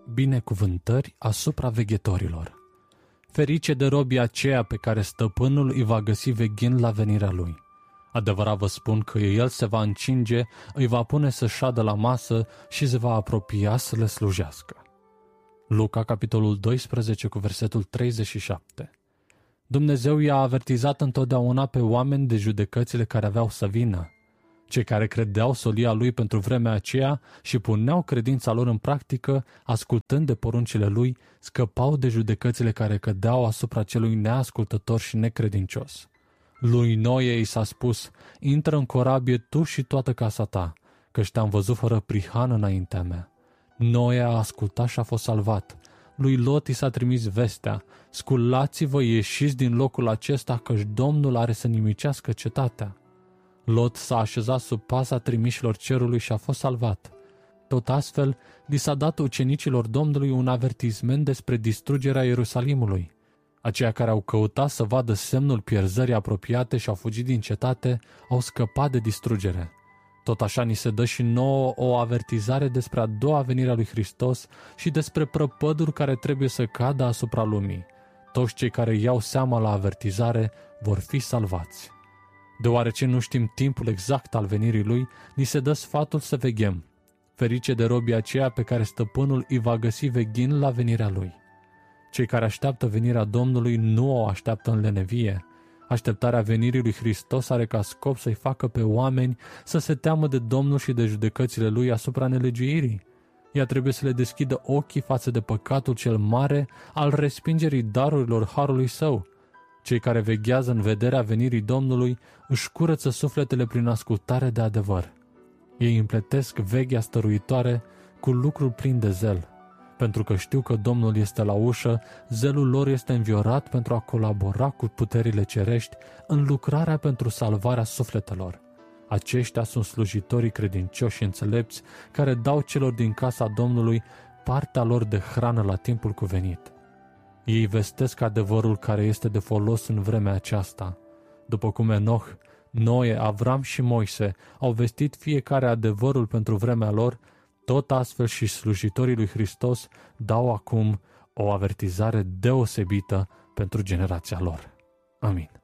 Binecuvântări asupra veghetorilor. Ferice de robii aceea pe care stăpânul îi va găsi veghind la venirea lui. Adevărat vă spun că el se va încinge, îi va pune să șadă la masă și se va apropia să le slujească. Luca, capitolul 12, cu versetul 37. Dumnezeu i-a avertizat întotdeauna pe oameni de judecățile care aveau să vină. Cei care credeau solia lui pentru vremea aceea și puneau credința lor în practică, ascultând de poruncile lui, scăpau de judecățile care cădeau asupra celui neascultător și necredincios. Lui Noe i s-a spus: intră în corabie tu și toată casa ta, căci te-am văzut fără prihană înaintea mea. Noe a ascultat și a fost salvat. Lui Lot i s-a trimis vestea: sculați-vă, ieșiți din locul acesta, căci Domnul are să nimicească cetatea. Lot s-a așezat sub paza trimișilor cerului și a fost salvat. Tot astfel, li s-a dat ucenicilor Domnului un avertisment despre distrugerea Ierusalimului. Aceia care au căutat să vadă semnul pierzării apropiate și au fugit din cetate, au scăpat de distrugere. Tot așa ni se dă și nouă o avertizare despre a doua venire a lui Hristos și despre prăpăduri care trebuie să cadă asupra lumii. Toți cei care iau seama la avertizare vor fi salvați. Deoarece nu știm timpul exact al venirii lui, ni se dă sfatul să veghem. Ferice de robii aceea pe care stăpânul îi va găsi veghind la venirea lui. Cei care așteaptă venirea Domnului nu o așteaptă în lenevie. Așteptarea venirii lui Hristos are ca scop să-i facă pe oameni să se teamă de Domnul și de judecățile lui asupra nelegiuirii. Ea trebuie să le deschidă ochii față de păcatul cel mare al respingerii darurilor harului său. Cei care veghează în vederea venirii Domnului își curăță sufletele prin ascultare de adevăr. Ei împletesc veghea stăruitoare cu lucruri plin de zel. Pentru că știu că Domnul este la ușă, zelul lor este înviorat pentru a colabora cu puterile cerești în lucrarea pentru salvarea sufletelor. Aceștia sunt slujitorii credincioși și înțelepți care dau celor din casa Domnului partea lor de hrană la timpul cuvenit. Ei vestesc adevărul care este de folos în vremea aceasta. După cum Enoch, Noe, Avram și Moise au vestit fiecare adevărul pentru vremea lor, tot astfel și slujitorii lui Hristos dau acum o avertizare deosebită pentru generația lor. Amin.